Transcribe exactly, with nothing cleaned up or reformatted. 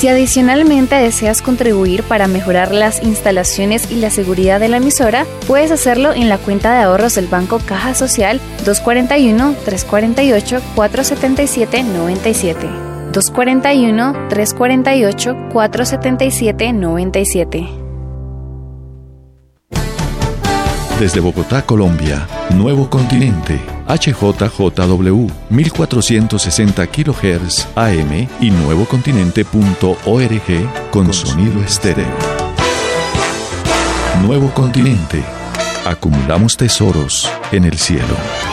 Si adicionalmente deseas contribuir para mejorar las instalaciones y la seguridad de la emisora, puedes hacerlo en la cuenta de ahorros del Banco Caja Social dos cuatro uno, tres cuatro ocho, cuatro siete siete, nueve siete. dos cuatro uno, tres cuatro ocho, cuatro siete siete, nueve siete. Desde Bogotá, Colombia, Nuevo Continente, H J J W, mil cuatrocientos sesenta kilohertz A M y nuevocontinente punto org con sonido estéreo. Nuevo Continente. Acumulamos tesoros en el cielo.